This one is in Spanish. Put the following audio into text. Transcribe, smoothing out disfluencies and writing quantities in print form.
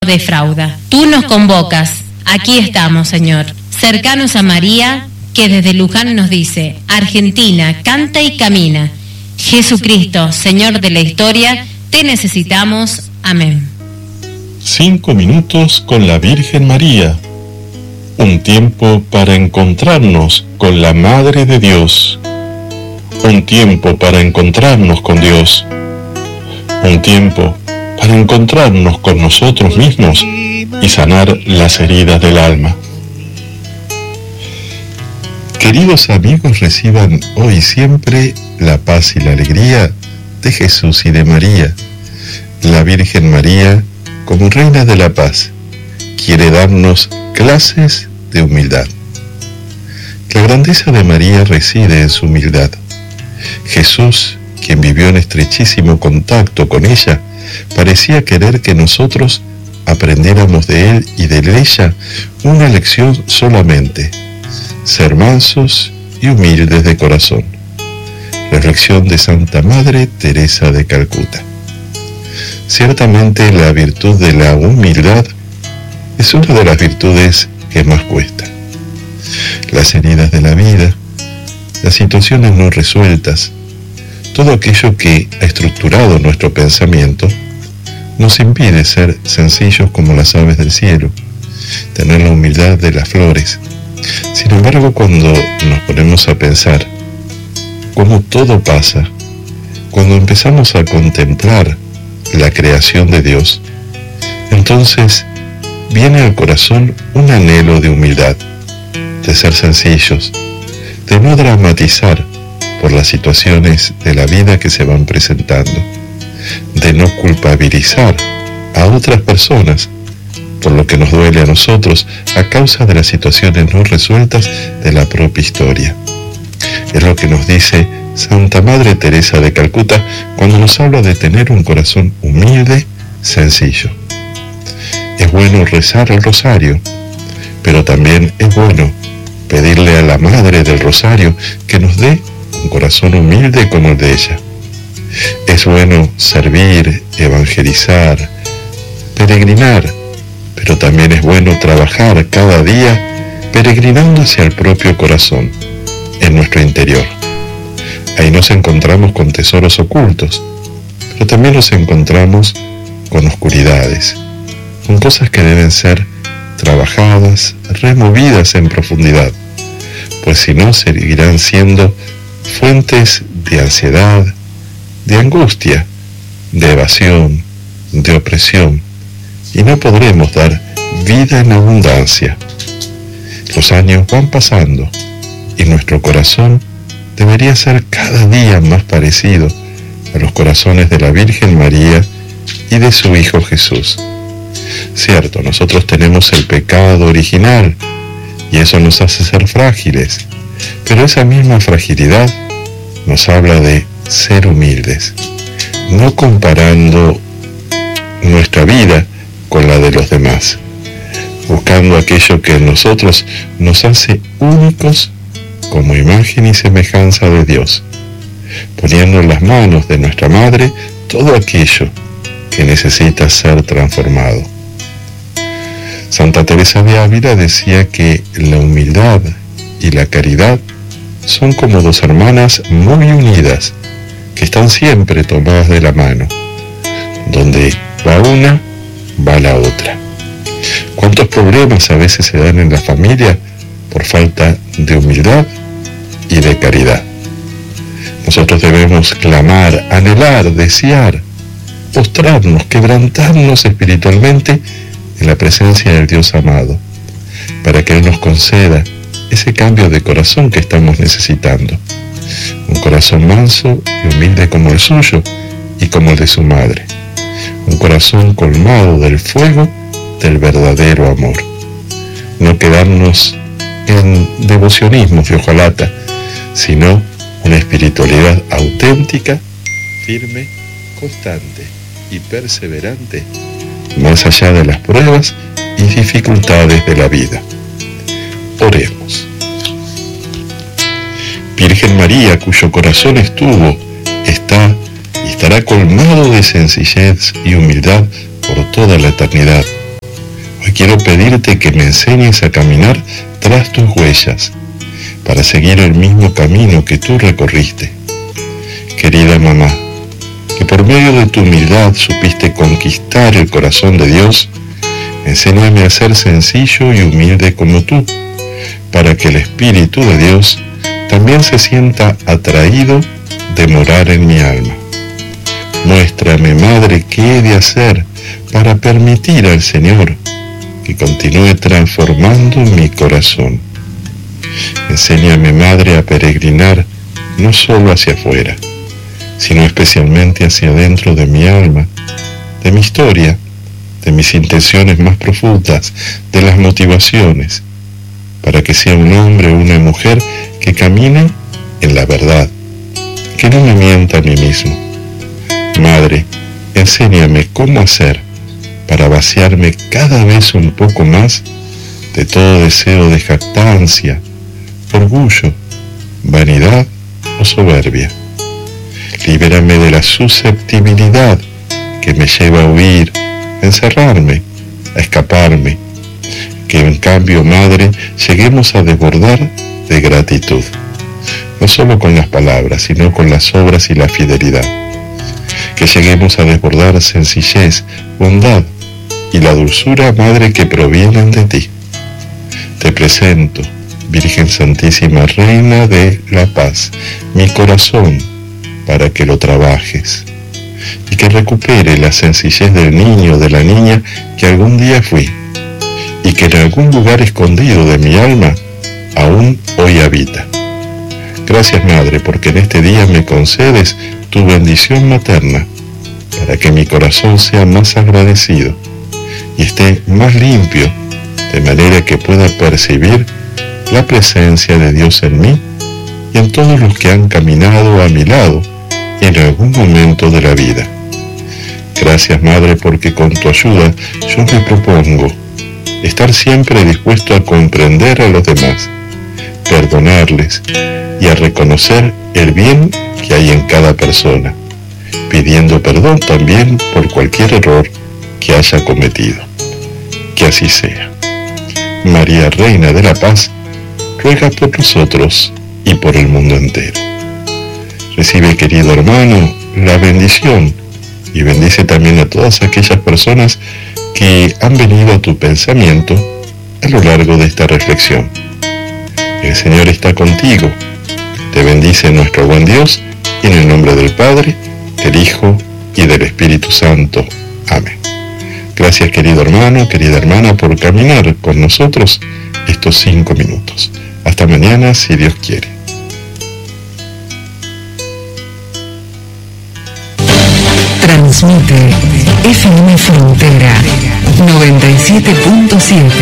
defrauda. Tú nos convocas, aquí estamos, Señor, cercanos a María, que desde Luján nos dice: Argentina, canta y camina. Jesucristo, Señor de la historia, te necesitamos. Amén. 5 minutos con la Virgen María. Un tiempo para encontrarnos con la Madre de Dios. Un tiempo para encontrarnos con Dios. Un tiempo para encontrarnos con nosotros mismos y sanar las heridas del alma. Queridos amigos, reciban hoy y siempre la paz y la alegría de Jesús y de María. La Virgen María, como Reina de la Paz, quiere darnos clases de humildad. La grandeza de María reside en su humildad. Jesús, quien vivió en estrechísimo contacto con ella, parecía querer que nosotros aprendiéramos de él y de ella una lección solamente: ser mansos y humildes de corazón. Reflexión de Santa Madre Teresa de Calcuta. Ciertamente la virtud de la humildad es una de las virtudes que más cuesta. Las heridas de la vida, las situaciones no resueltas, todo aquello que ha estructurado nuestro pensamiento, nos impide ser sencillos como las aves del cielo, tener la humildad de las flores. Sin embargo, cuando nos ponemos a pensar cómo todo pasa, cuando empezamos a contemplar la creación de Dios, entonces viene al corazón un anhelo de humildad, de ser sencillos, de no dramatizar por las situaciones de la vida que se van presentando, de no culpabilizar a otras personas por lo que nos duele a nosotros a causa de las situaciones no resueltas de la propia historia. Es lo que nos dice Santa Madre Teresa de Calcuta cuando nos habla de tener un corazón humilde, sencillo. Es bueno rezar el rosario, pero también es bueno pedirle a la Madre del Rosario que nos dé un corazón humilde como el de ella. Es bueno servir, evangelizar, peregrinar, pero también es bueno trabajar cada día peregrinando hacia el propio corazón, en nuestro interior. Ahí nos encontramos con tesoros ocultos, pero también nos encontramos con oscuridades, con cosas que deben ser trabajadas, removidas en profundidad, pues si no seguirán siendo fuentes de ansiedad, de angustia, de evasión, de opresión, y no podremos dar vida en abundancia. Los años van pasando y nuestro corazón debería ser cada día más parecido a los corazones de la Virgen María y de su Hijo Jesús. Cierto, nosotros tenemos el pecado original y eso nos hace ser frágiles, pero esa misma fragilidad nos habla de ser humildes, no comparando nuestra vida con la de los demás, buscando aquello que en nosotros nos hace únicos como imagen y semejanza de Dios, poniendo en las manos de nuestra Madre todo aquello que necesita ser transformado. Santa Teresa de Ávila decía que la humildad y la caridad son como dos hermanas muy unidas, que están siempre tomadas de la mano. Donde va una, va la otra. ¿Cuántos problemas a veces se dan en la familia por falta de humildad y de caridad? Nosotros debemos clamar, anhelar, desear, postrarnos, quebrantarnos espiritualmente en la presencia del Dios amado, para que Él nos conceda ese cambio de corazón que estamos necesitando. Un corazón manso y humilde como el suyo y como el de su madre. Un corazón colmado del fuego del verdadero amor. No quedarnos en devocionismos de hojalata, sino una espiritualidad auténtica, firme, constante y perseverante, más allá de las pruebas y dificultades de la vida. Oremos. Virgen María, cuyo corazón estuvo, está y estará colmado de sencillez y humildad por toda la eternidad. quiero pedirte que me enseñes a caminar tras tus huellas, para seguir el mismo camino que tú recorriste. Querida mamá, que por medio de tu humildad supiste conquistar el corazón de Dios, enséñame a ser sencillo y humilde como tú, para que el Espíritu de Dios también se sienta atraído de morar en mi alma. Muéstrame, Madre, qué he de hacer para permitir al Señor que continúe transformando mi corazón. Enséñame, Madre, a peregrinar no solo hacia afuera, sino especialmente hacia adentro de mi alma, de mi historia, de mis intenciones más profundas, de las motivaciones, para que sea un hombre o una mujer que camine en la verdad, que no me mienta a mí mismo. Madre, enséñame cómo hacer para vaciarme cada vez un poco más de todo deseo de jactancia, orgullo, vanidad o soberbia. Libérame de la susceptibilidad que me lleva a huir, a encerrarme, a escaparme. Que en cambio, Madre, lleguemos a desbordar de gratitud, no solo con las palabras, sino con las obras y la fidelidad. Que lleguemos a desbordar sencillez, bondad y la dulzura, Madre, que provienen de ti. Te presento, Virgen Santísima, Reina de la Paz, mi corazón, para que lo trabajes y que recupere la sencillez del niño o de la niña que algún día fui y que en algún lugar escondido de mi alma aún hoy habita. Gracias, Madre, porque en este día me concedes tu bendición materna para que mi corazón sea más agradecido y esté más limpio, de manera que pueda percibir la presencia de Dios en mí y en todos los que han caminado a mi lado en algún momento de la vida. Gracias, Madre, porque con tu ayuda yo me propongo estar siempre dispuesto a comprender a los demás, perdonarles y a reconocer el bien que hay en cada persona, pidiendo perdón también por cualquier error que haya cometido. Que así sea. María, Reina de la Paz, ruega por nosotros y por el mundo entero. Recibe, querido hermano, la bendición y bendice también a todas aquellas personas que han venido a tu pensamiento a lo largo de esta reflexión. El Señor está contigo. Te bendice nuestro buen Dios, y en el nombre del Padre, del Hijo y del Espíritu Santo. Amén. Gracias, querido hermano, querida hermana, por caminar con nosotros estos 5 minutos. Hasta mañana, si Dios quiere. Transmite FM Frontera 97.7.